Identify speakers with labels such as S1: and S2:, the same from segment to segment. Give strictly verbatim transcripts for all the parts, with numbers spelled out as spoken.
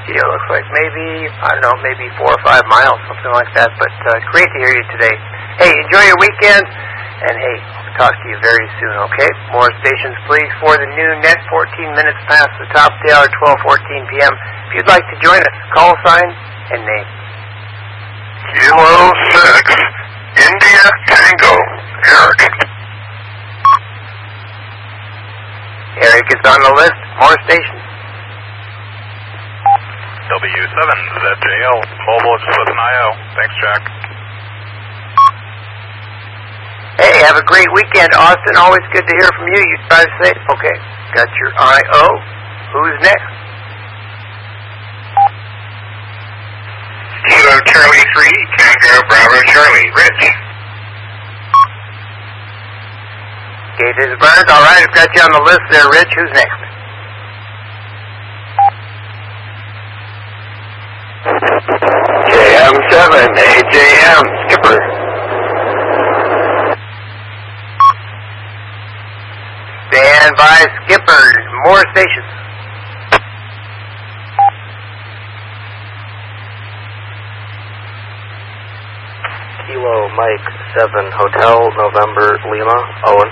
S1: It looks like maybe, I don't know, maybe four or five miles, something like that. But uh, great to hear you today. Hey, enjoy your weekend. And hey, I'll talk to you very soon, okay? More stations, please, for the new net, fourteen minutes past the top of the hour, twelve fourteen p m If you'd like to join us, call sign and name.
S2: Kilo six, India Tango, Eric.
S1: Eric is on the list. More stations.
S3: W seven, Z J L, Mobile just with an I O. Thanks, Jack.
S1: Hey, have a great weekend, Austin. Always good to hear from you. You drive safe. Okay, got your I O. Who's next?
S2: Kilo Charlie three, Tango Bravo Charlie, Rich.
S1: Gate is burned. All right, I've got you on the list there, Rich. Who's next?
S2: J M seven, A J M, Skipper.
S1: Stand by, Skipper. More stations.
S4: Kilo Mike seven, Hotel November Lima, Owen.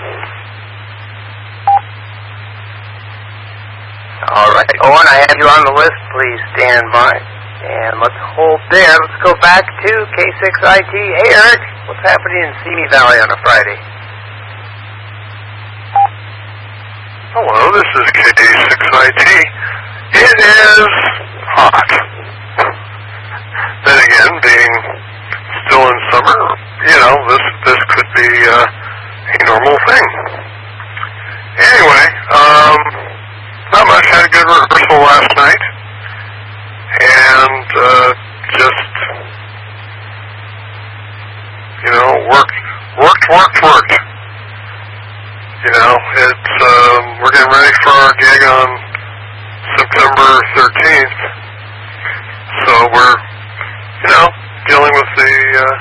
S1: All right, Owen, I have you on the list. Please stand by. And let's hold there. Let's go back to K six I T. Hey, Eric, what's happening in Simi Valley on a Friday?
S2: Hello, this is K six I T. It is hot. Then again, being still in summer, you know, this this could be uh, a normal thing. Anyway, um, not much. Had a good rehearsal last night. And uh, just, you know, worked, worked, worked, worked. You know, it's, um, we're getting ready for our gig on September thirteenth. So we're, you know, dealing with the, uh,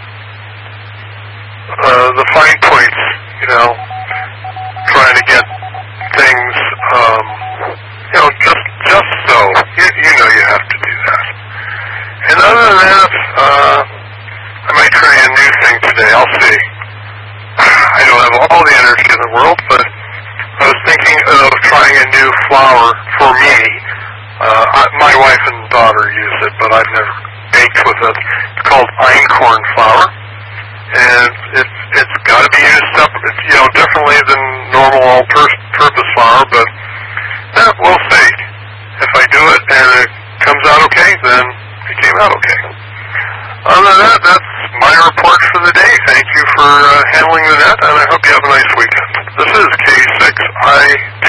S2: uh, the fine points, you know, trying to get things, um, you know, just, just so. You, you know you have to do that. And other than that, uh, I might try a new thing today. I'll see. I don't have all the energy in the world, but I was thinking of trying a new flour for me. Uh, I, my wife and daughter use it, but I've never baked with it. It's called einkorn flour, and it's it's got to be used separate, you know, differently than normal all-purpose flour. But eh, we'll see. If I do it and it comes out okay, then it came out okay. Other than that, that's my report for the day. Thank you for uh, handling the net, and I hope you have a nice weekend. This is K six I T.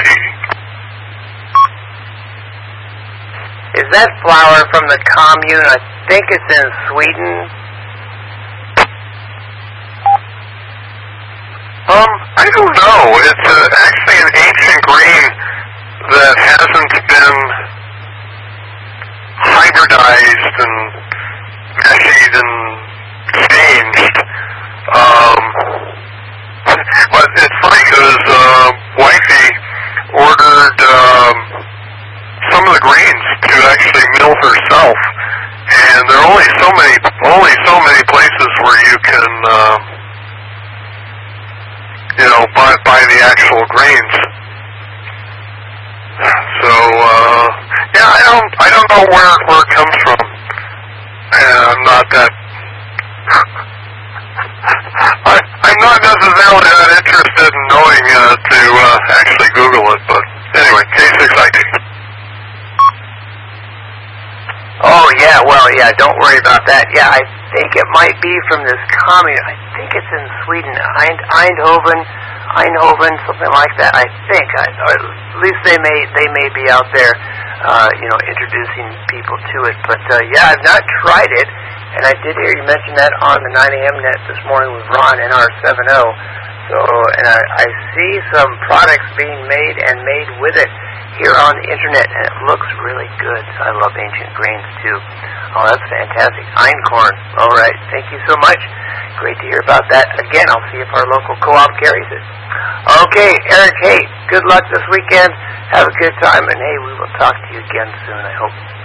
S1: Is that flour from the commune? I think it's in Sweden.
S2: Um, I don't know. It's uh, actually an ancient grain that hasn't been hybridized and meshed and changed. Um, but it's funny because uh, wifey ordered um, some of the grains to actually mill herself, and there are only so many, only so many places where you can, uh, you know, buy buy the actual grains. So, uh, yeah, I don't, I don't know where, where it comes from. And I'm not that, I, I'm not necessarily that interested in knowing, uh, to, uh, actually Google it, but anyway, K six I T.
S1: Oh, yeah, well, yeah, don't worry about that. Yeah, I think it might be from this commune. I think it's in Sweden, Eind, Eindhoven, Eindhoven, something like that. I think, I, or at least they may they may be out there, uh, you know, introducing people to it. But uh, yeah, I've not tried it, and I did hear you mention that on the nine a m net this morning with Ron N R seven oh. So, and I, I see some products being made and made with it here on the internet, and it looks really good. So I love ancient grains too. Oh, that's fantastic. Einkorn. All right. Thank you so much. Great to hear about that. Again, I'll see if our local co-op carries it. Okay, Eric, hey, good luck this weekend. Have a good time, and hey, we will talk to you again soon, I hope.